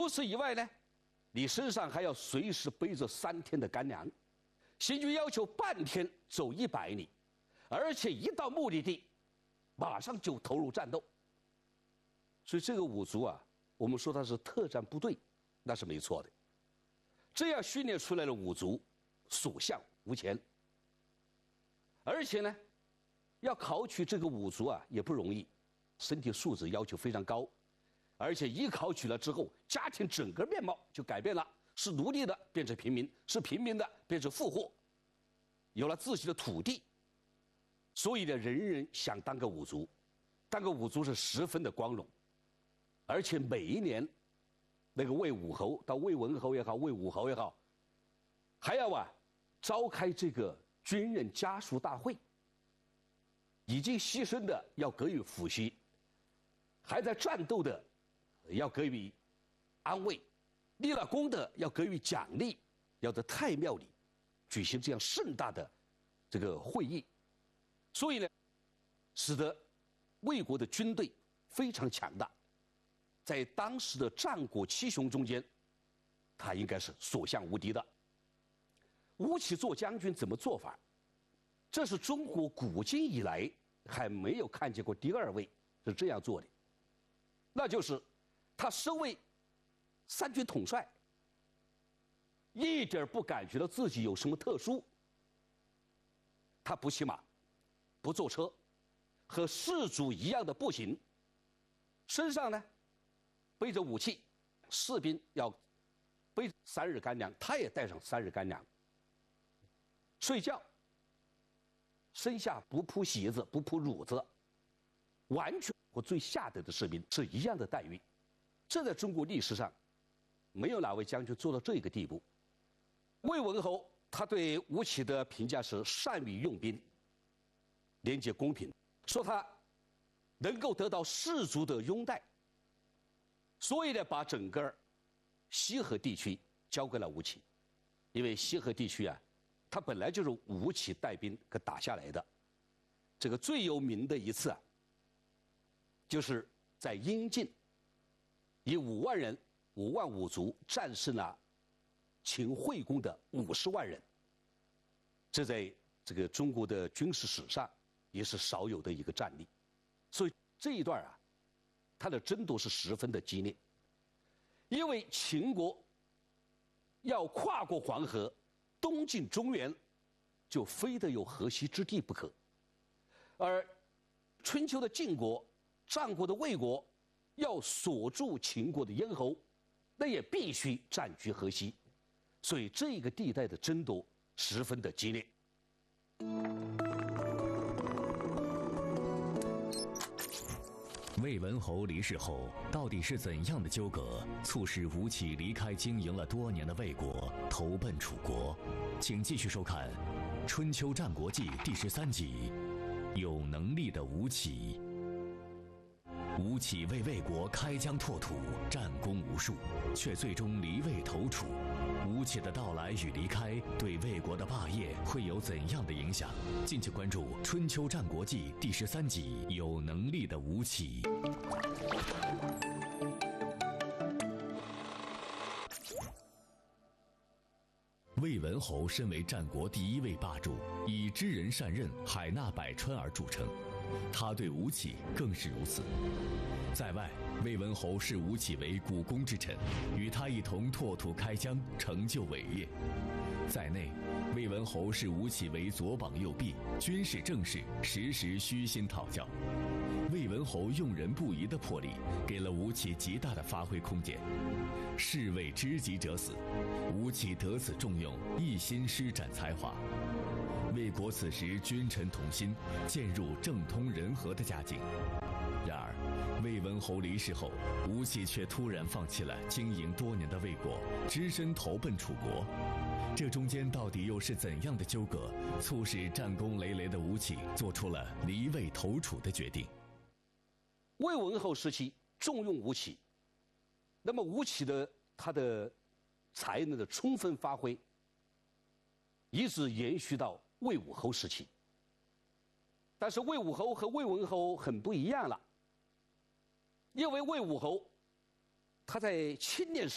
此以外呢，你身上还要随时背着3天的干粮，行军要求半天走100里，而且一到目的地，马上就投入战斗。所以这个五族啊，我们说它是特战部队，那是没错的。这样训练出来的五族，所向无前。而且呢，要考取这个五族啊也不容易，身体素质要求非常高。而且一考取了之后，家庭整个面貌就改变了，是奴隶的变成平民，是平民的变成富户，有了自己的土地。所以呢，人人想当个五族，当个五族是十分的光荣。而且每一年，那个魏武侯到魏文侯也好，魏武侯也好，还要召开这个军人家属大会。已经牺牲的要给予抚恤，还在战斗的要给予安慰，立了功的要给予奖励，要在太庙里举行这样盛大的这个会议。所以呢，使得魏国的军队非常强大，在当时的战国七雄中间，他应该是所向无敌的。吴起做将军怎么做法？这是中国古今以来还没有看见过第二位是这样做的，那就是他身为3军统帅，一点不感觉到自己有什么特殊。他不骑马，不坐车，和士卒一样的步行，身上呢背着武器，士兵要背3日干粮，他也带上3日干粮。睡觉身下不铺席子，不铺褥子，完全和最下等的士兵是一样的待遇。这在中国历史上没有哪位将军做到这个地步。魏文侯他对吴起的评价是善于用兵，廉洁公平，说他能够得到士卒的拥戴，所以呢，把整个西河地区交给了吴起。因为西河地区啊，它本来就是吴起带兵给打下来的。这个最有名的一次啊，就是在阴晋，以5万人、5万5族战胜了秦惠公的50万人。这在这个中国的军事史上也是少有的一个战例。所以这一段啊，它的争夺是十分的激烈，因为秦国要跨过黄河东进中原，就非得有河西之地不可。而春秋的晋国、战国的魏国要锁住秦国的咽喉，那也必须占据河西。所以这个地带的争夺十分的激烈。 魏文侯离世后，到底是怎样的纠葛，促使吴起离开经营了多年的魏国，投奔楚国？请继续收看《春秋战国纪》第13集《有能力的吴起》。吴起为魏国开疆拓土，战功无数，却最终离魏投楚。吴起的到来与离开对魏国的霸业会有怎样的影响？敬请关注《春秋战国纪》第13集《有能力的吴起》。魏文侯身为战国第一位霸主，以知人善任、海纳百川而著称。他对吴起更是如此。在外，魏文侯视吴起为股肱之臣，与他一同拓土开疆，成就伟业；在内，魏文侯视吴起为左膀右臂，军事政事时时虚心讨教。魏文侯用人不疑的魄力，给了吴起极大的发挥空间。士为知己者死，吴起得此重用，一心施展才华。魏国此时君臣同心，渐入政通人和的佳境。然而，魏文侯离世后，吴起却突然放弃了经营多年的魏国，只身投奔楚国。这中间到底又是怎样的纠葛，促使战功累累的吴起做出了离魏投楚的决定？ 魏文侯时期重用吴起，那么吴起的他的才能的充分发挥，一直延续到魏武侯时期。但是魏武侯和魏文侯很不一样了，因为魏武侯他在青年时